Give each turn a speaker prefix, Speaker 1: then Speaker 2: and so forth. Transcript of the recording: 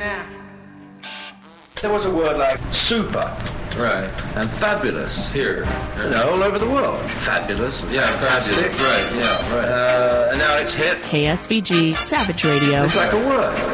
Speaker 1: now.
Speaker 2: There was a word like super.
Speaker 3: Right.
Speaker 2: And fabulous.
Speaker 3: Here.
Speaker 2: You know, all over the world. Fabulous.
Speaker 3: Yeah,
Speaker 2: fantastic.
Speaker 3: Fabulous. Right, yeah, right.
Speaker 2: And now it's hip.
Speaker 4: KSVG Savage Radio.
Speaker 2: It's like a word.